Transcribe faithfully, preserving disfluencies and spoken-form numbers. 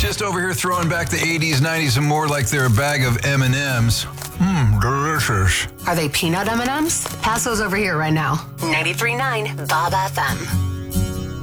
Just over here throwing back the eighties, nineties, and more like they're a bag of M and M's. Mmm, delicious. Are they peanut M and M's? Pass those over here right now. ninety-three point nine Bob F M.